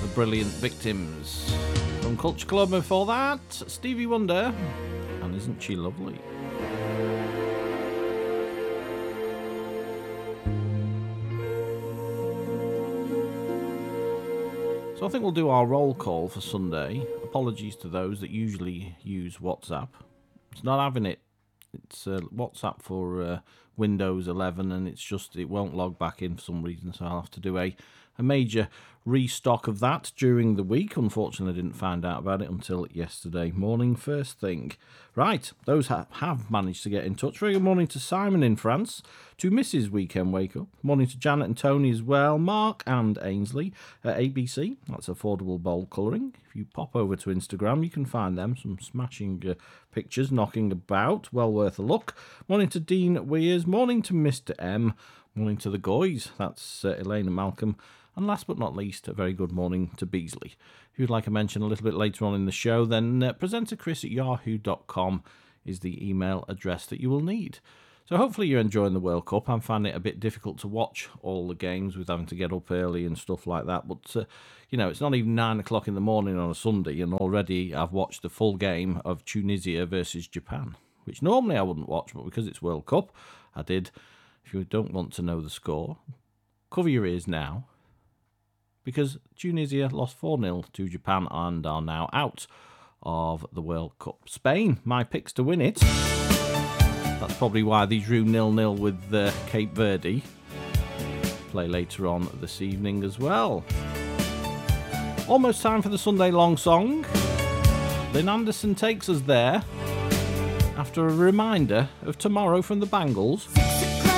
Brilliant Victims. From Culture Club before that, Stevie Wonder, and Isn't She Lovely? So I think we'll do our roll call for Sunday. Apologies to those that usually use WhatsApp. It's not having it. It's WhatsApp for Windows 11, and it won't log back in for some reason, so I'll have to do a major restock of that during the week. Unfortunately, I didn't find out about it until yesterday morning, first thing. Right, those have managed to get in touch. Very good morning to Simon in France, to Mrs. Weekend Wake Up, morning to Janet and Tony as well, Mark and Ainsley at ABC, that's Affordable Bowl Colouring. If you pop over to Instagram, you can find them, some smashing pictures knocking about, well worth a look. Morning to Dean Weirs, morning to Mr. M, morning to the Goys, that's Elaine and Malcolm. And last but not least, a very good morning to Beasley. If you'd like a mention a little bit later on in the show, then presenterchris@yahoo.com is the email address that you will need. So hopefully you're enjoying the World Cup. I'm finding it a bit difficult to watch all the games with having to get up early and stuff like that. But, it's not even 9 o'clock in the morning on a Sunday, and already I've watched the full game of Tunisia versus Japan, which normally I wouldn't watch, but because it's World Cup, I did. If you don't want to know the score, cover your ears now, because Tunisia lost 4-0 to Japan and are now out of the World Cup. Spain, my picks to win it. That's probably why they drew 0-0 with Cape Verde. Play later on this evening as well. Almost time for the Sunday long song. Lynn Anderson takes us there after a reminder of tomorrow from the Bangles.